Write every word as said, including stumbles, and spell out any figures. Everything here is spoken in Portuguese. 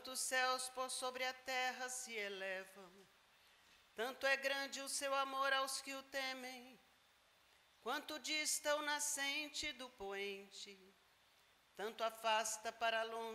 Quanto os céus por sobre a terra se elevam, tanto é grande o seu amor aos que o temem. Quanto dista o nascente do poente, tanto afasta para longe